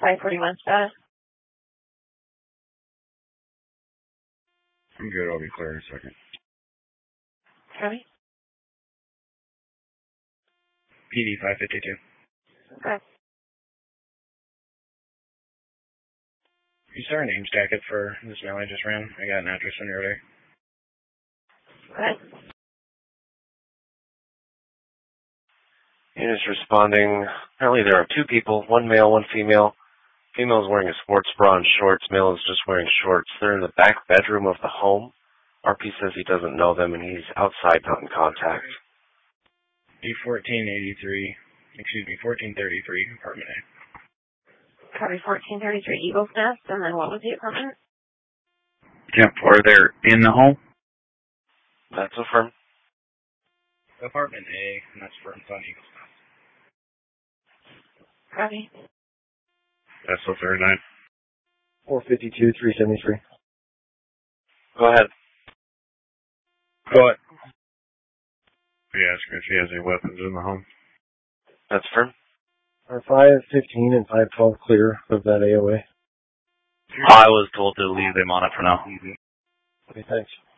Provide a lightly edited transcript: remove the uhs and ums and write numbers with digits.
541 status. I'm good. I'll be clear in a second. Copy. PD 552. Okay. Is there a names jacket for this mail I just ran? I got an address in earlier. Okay. Unit's responding. Apparently there are two people, one male, one female. Female is wearing a sports bra and shorts. Male is just wearing shorts. They're in the back bedroom of the home. RP says he doesn't know them and he's outside, not in contact. D1483, 1433, apartment A. Copy 1433 Eagles Nest, and then what was the apartment? Yep, or they're in the home? That's affirmed. Apartment A, and that's for Sun Eagles Nest. Copy. That's so 39. 452, 373. Go ahead. Go ahead. We ask if he has any weapons in the home. That's affirmed. Are 515 and 512 clear of that AOA? I was told to leave them on it for now. Okay, thanks.